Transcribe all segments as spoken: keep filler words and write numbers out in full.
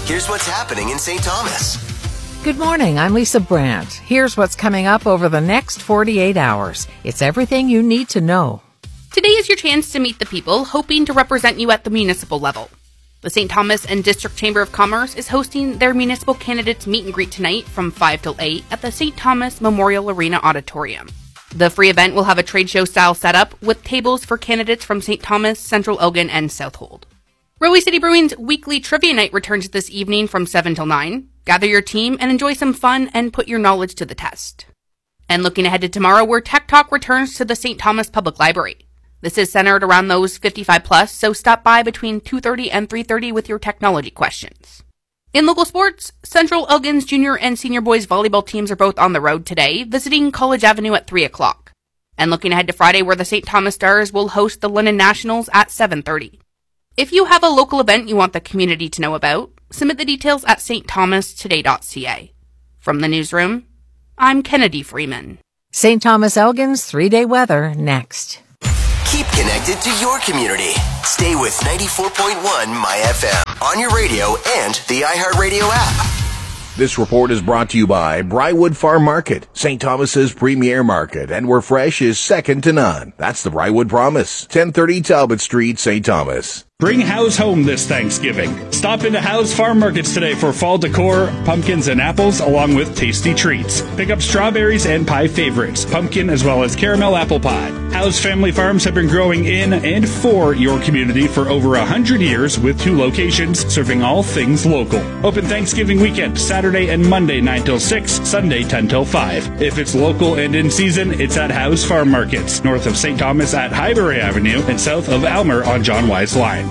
Here's what's happening in Saint Thomas. Good morning, I'm Lisa Brandt. Here's what's coming up over the next forty-eight hours. It's everything you need to know. Today is your chance to meet the people hoping to represent you at the municipal level. The Saint Thomas and District Chamber of Commerce is hosting their municipal candidates meet and greet tonight from five till eight at the Saint Thomas Memorial Arena Auditorium. The free event will have a trade show style setup with tables for candidates from Saint Thomas, Central Elgin, and Southold. Rahway City Brewing's weekly trivia night returns this evening from seven till nine. Gather your team and enjoy some fun and put your knowledge to the test. And looking ahead to tomorrow, where Tech Talk returns to the Saint Thomas Public Library. This is centered around those fifty-five plus, so stop by between two thirty and three thirty with your technology questions. In local sports, Central Elgin's junior and senior boys volleyball teams are both on the road today, visiting College Avenue at three o'clock. And looking ahead to Friday, where the Saint Thomas Stars will host the London Nationals at seven thirty. If you have a local event you want the community to know about, submit the details at s t thomas today dot c a. From the newsroom, I'm Kennedy Freeman. Saint Thomas Elgin's three-day weather next. Keep connected to your community. Stay with ninety-four point one My F M on your radio and the iHeartRadio app. This report is brought to you by Briarwood Farm Market, Saint Thomas's premier market, and where fresh is second to none. That's the Briarwood Promise. ten thirty Talbot Street, Saint Thomas. Bring Howe's home this Thanksgiving. Stop into Howe's Farm Markets today for fall decor, pumpkins and apples, along with tasty treats. Pick up strawberries and pie favorites, pumpkin as well as caramel apple pie. Howe's family farms have been growing in and for your community for over one hundred years with two locations serving all things local. Open Thanksgiving weekend, Saturday and Monday nine till six, Sunday ten till five. If it's local and in season, it's at Howe's Farm Markets, north of Saint Thomas at Highbury Avenue and south of Elmer on John Wise Line.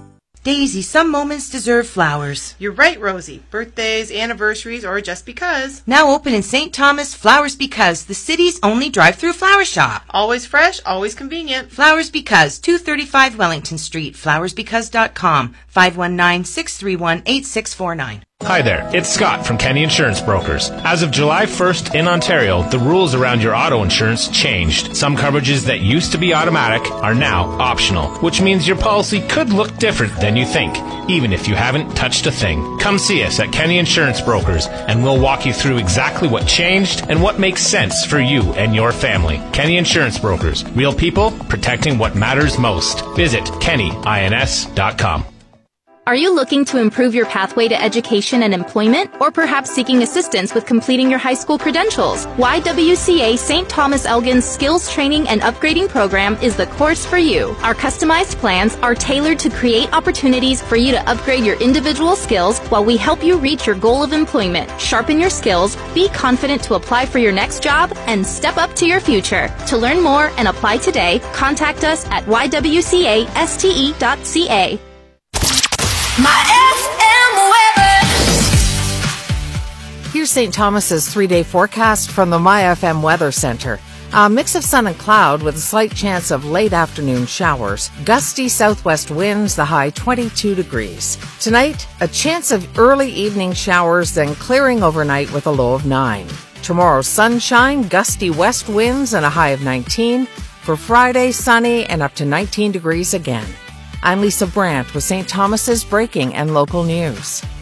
Daisy, some moments deserve flowers. You're right, Rosie. Birthdays, anniversaries, or just because. Now open in Saint Thomas, Flowers Because, the city's only drive-through flower shop. Always fresh, always convenient. Flowers Because, two thirty-five Wellington Street, flowers because dot com, five one nine, six three one, eight six four nine. Hi there, it's Scott from Kenny Insurance Brokers. As of July first in Ontario, the rules around your auto insurance changed. Some coverages that used to be automatic are now optional, which means your policy could look different than you think, even if you haven't touched a thing. Come see us at Kenny Insurance Brokers, and we'll walk you through exactly what changed and what makes sense for you and your family. Kenny Insurance Brokers, real people protecting what matters most. Visit kenny ins dot com. Are you looking to improve your pathway to education and employment, or perhaps seeking assistance with completing your high school credentials? Y W C A Saint Thomas Elgin's Skills Training and Upgrading Program is the course for you. Our customized plans are tailored to create opportunities for you to upgrade your individual skills while we help you reach your goal of employment. Sharpen your skills, be confident to apply for your next job, and step up to your future. To learn more and apply today, contact us at y w c a s t e dot c a. My F M weather. Here's Saint Thomas's three-day forecast from the My F M Weather Center. A mix of sun and cloud with a slight chance of late afternoon showers. Gusty southwest winds, the high twenty-two degrees. Tonight, a chance of early evening showers, then clearing overnight with a low of nine. Tomorrow, sunshine, gusty west winds, and a high of nineteen. For Friday, sunny and up to nineteen degrees again. I'm Lisa Brandt with Saint Thomas's breaking and local news.